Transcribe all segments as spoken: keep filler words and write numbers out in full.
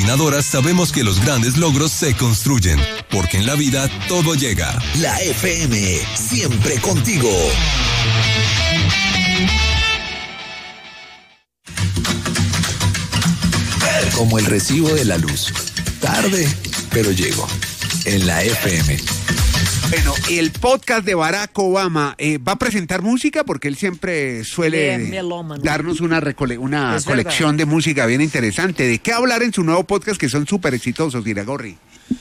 coordinadoras sabemos que los grandes logros se construyen, porque en la vida todo llega. La F M, siempre contigo. Como el recibo de la luz. Tarde, pero llego. En la F M. Bueno, el podcast de Barack Obama eh, va a presentar música porque él siempre suele darnos una, recole- una colección de música bien interesante. ¿De qué hablar en su nuevo podcast que son súper exitosos, Iragorri?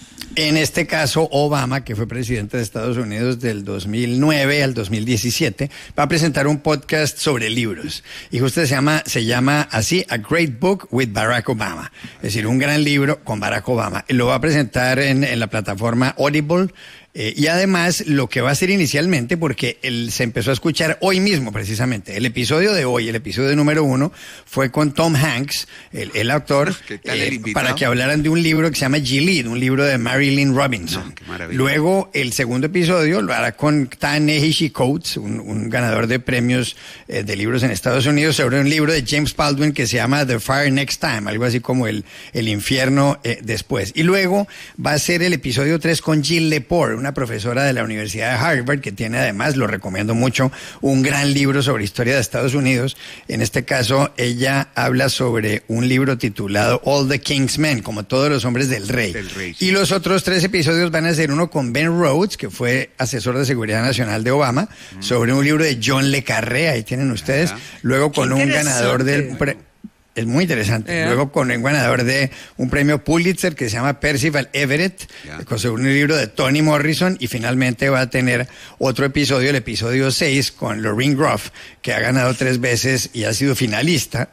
En este caso, Obama, que fue presidente de Estados Unidos del dos mil nueve al dos mil diecisiete, va a presentar un podcast sobre libros. Y justo se llama, se llama así, A Great Book with Barack Obama. Es decir, un gran libro con Barack Obama. Lo va a presentar en, en la plataforma Audible. Eh, y además, lo que va a hacer inicialmente, porque él se empezó a escuchar hoy mismo, precisamente, el episodio de hoy, el episodio número uno, fue con Tom Hanks, el, el actor, eh, para que hablaran de un libro que se llama Gilead, un libro de Marilynne Robinson. No, luego, el segundo episodio lo hará con Ta-Nehisi Coates, un, un ganador de premios eh, de libros en Estados Unidos, sobre un libro de James Baldwin que se llama The Fire Next Time, algo así como el, el infierno eh, después. Y luego va a ser el episodio tres con Jill Lepore, una profesora de la Universidad de Harvard, que tiene además, lo recomiendo mucho, un gran libro sobre historia de Estados Unidos. En este caso, ella habla sobre un libro titulado All the King's Men, como todos los hombres del rey. Del rey sí. Y los otros tres episodios van a ser uno con Ben Rhodes, que fue asesor de seguridad nacional de Obama, mm. sobre un libro de John le Carré, ahí tienen ustedes. Ajá. Luego con un ganador del... Pre- Es muy interesante. Yeah. Luego con un ganador de un premio Pulitzer que se llama Percival Everett, yeah. con un libro de Toni Morrison, y finalmente va a tener otro episodio, el episodio seis, con Lorraine Groff, que ha ganado tres veces y ha sido finalista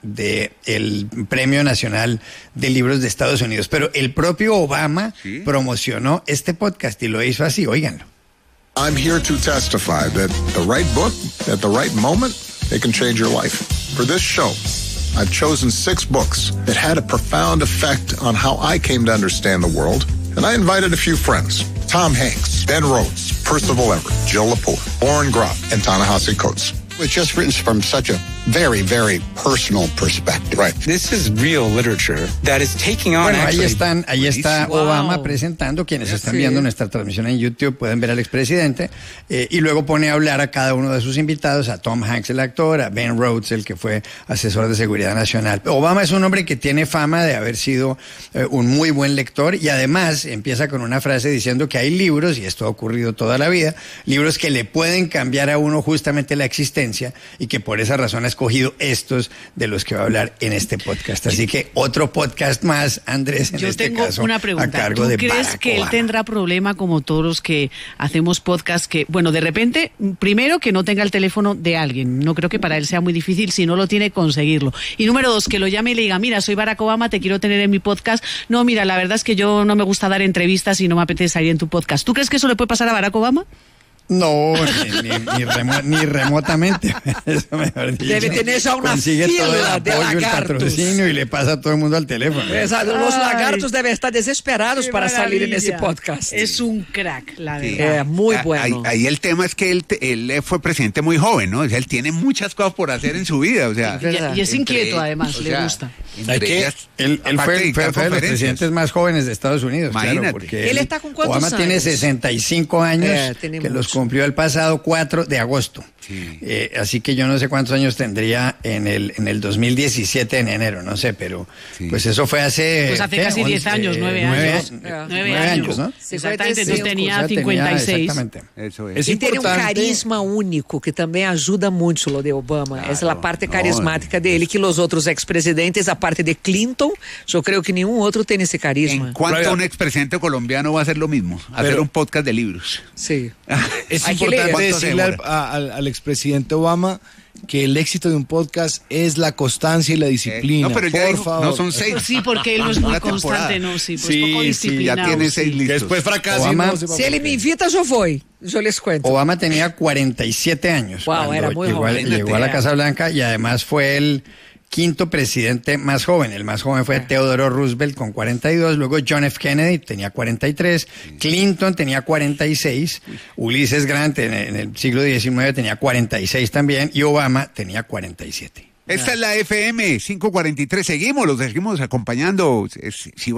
del Premio Nacional de Libros de Estados Unidos. Pero el propio Obama ¿Sí? promocionó este podcast y lo hizo así, óiganlo. I'm here to testify that the right book, at the right moment, it can change your life. For this show, I've chosen six books that had a profound effect on how I came to understand the world, and I invited a few friends. Tom Hanks, Ben Rhodes, Percival Everett, Jill Lepore, Warren Groff, and Ta-Nehisi Coates. It's just written from such a very, very personal perspective. Right. This is real literature that is taking on. Bueno, actually, ahí están, ahí está wow. Obama presentando. Quienes están sí. viendo nuestra transmisión en YouTube pueden ver al expresidente eh, y luego pone a hablar a cada uno de sus invitados, a Tom Hanks, el actor, a Ben Rhodes, el que fue asesor de seguridad nacional. Obama es un hombre que tiene fama de haber sido eh, un muy buen lector, y además empieza con una frase diciendo que hay libros, y esto ha ocurrido toda la vida, libros que le pueden cambiar a uno justamente la existencia, y que por esa razón ha escogido estos de los que va a hablar en este podcast. Así que otro podcast más, Andrés, en Yo este tengo caso, una pregunta. a cargo ¿Tú de crees Barack que Obama. él tendrá problema como todos los que hacemos podcast que, bueno, de repente, primero que no tenga el teléfono de alguien? No creo que para él sea muy difícil, si no lo tiene, conseguirlo. Y número dos, que lo llame y le diga, mira, soy Barack Obama, te quiero tener en mi podcast. No, mira, la verdad es que yo no me gusta dar entrevistas y no me apetece salir en tu podcast. ¿Tú crees que eso le puede pasar a Barack Obama? No, ni, ni, ni, remo, ni remotamente. Eso mejor dicho. Debe tener ya una Consigue fila todo el de apoyo, el lagartos. patrocinio, y le pasa a todo el mundo al teléfono. Exacto. Los Ay, lagartos deben estar desesperados para maravilla. salir en ese podcast. Es un crack, la Sí. verdad. Eh, muy Ah, bueno. Ahí, ahí el tema es que él, él fue presidente muy joven, ¿no? O sea, él tiene muchas cosas por hacer en su vida, o sea. Y, y es inquieto, entre- además, o le sea, gusta. entre que ellas, él, él aparte fue, de fue, dictar fue de los conferencias. presidentes más jóvenes de Estados Unidos. Imagínate. Claro, porque Él está con cuántos Obama tiene años? sesenta y cinco años, Eh, tiene que mucho. los cumplió el pasado cuatro de agosto. Sí. Eh, así que yo no sé cuántos años tendría en el en el dos mil diecisiete, en enero, no sé, pero Sí. pues eso fue hace... Pues hace ¿qué? casi diez once, años, nueve nueve años. a- Nueve nueve años, ¿no? Exactamente, entonces cincuenta y cinco. tenía O sea, cincuenta y seis. Exactamente. Eso es. Es E tem um importante- carisma único que também ajuda muito lo de Obama. Claro, Essa é a parte no, carismática es- dele, que os outros expresidentes, a parte de Clinton, eu creio que nenhum outro tem esse carisma. ¿En cuanto Pero- un expresidente colombiano va a hacer lo mismo? Hacer Pero- un podcast de libros. Sim. Es Hay que importante leer. ¿Cuánto se decirle al, demora? a- al- al expresidente Obama que el éxito de un podcast es la constancia y la disciplina. No, pero ya Por dijo, favor. no son seis. Pues sí, porque él no es muy Una temporada. constante, no, sí, pues Sí, poco sí, disciplinado. ya tiene sí. seis Que listos. después fracasa y Obama- no sepa Se por ele qué. me invita, eu foi. Eu les cuento. Obama tenía cuarenta y siete años Wow, cuando era muy llegó, a, joven. llegó a la Casa Blanca, y además fue el quinto presidente más joven. El más joven fue Theodore Roosevelt con cuarenta y dos, luego John F. Kennedy tenía cuarenta y tres, Clinton tenía cuarenta y seis, Ulises Grant en, en el siglo diecinueve tenía cuarenta y seis también, y Obama tenía cuarenta y siete. Esta es la F M cinco cuarenta y tres. Seguimos, los seguimos acompañando. Es- Si